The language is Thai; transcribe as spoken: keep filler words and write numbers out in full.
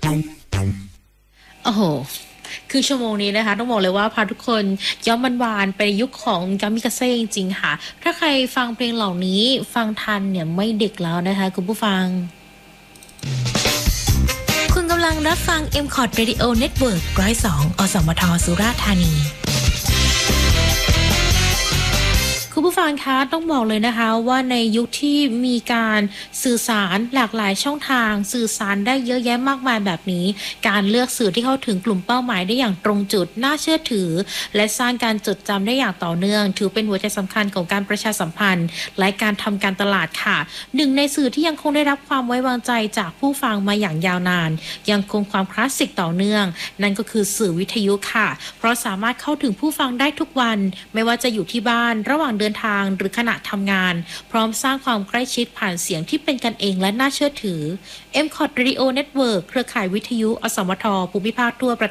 โอ้โหคือชั่วโมงนี้นะคะต้องบอกเลยว่าพาทุกคนย้อนวันวานไปยุคของกามิกาเซ่จริงๆค่ะถ้าใครฟังเพลงเหล่านี้ฟังทันเนี่ยไม่เด็กแล้วนะคะคุณผู้ฟังคุณกำลังรับฟัง เอ็ม คอร์ด Radio Network หนึ่งศูนย์สอง อสมทสุราษฎร์ธานีคุณผู้ฟังคะต้องบอกเลยนะคะว่าในยุคที่มีการสื่อสารหลากหลายช่องทางสื่อสารได้เยอะแยะมากมายแบบนี้การเลือกสื่อที่เข้าถึงกลุ่มเป้าหมายได้อย่างตรงจุดน่าเชื่อถือและสร้างการจดจำได้อย่างต่อเนื่องถือเป็นหัวใจสำคัญของการประชาสัมพันธ์และการทำการตลาดค่ะหนึ่งในสื่อที่ยังคงได้รับความไว้วางใจจากผู้ฟังมาอย่างยาวนานยังคงความคลาสสิกต่อเนื่องนั่นก็คือสื่อวิทยุค่ะเพราะสามารถเข้าถึงผู้ฟังได้ทุกวันไม่ว่าจะอยู่ที่บ้านระหว่างเดินทางหรือขณะทำงานพร้อมสร้างความใกล้ชิดผ่านเสียงที่เป็นกันเองและน่าเชื่อถือ เอ็ม คอร์ด Radio Network เครือข่ายวิทยุอสมทภูมิภาคทั่วประเทศ